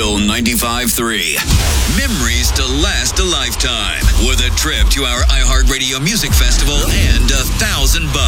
Chill 95.3. Memories to last a lifetime with a trip to our iHeartRadio Music Festival and $1,000.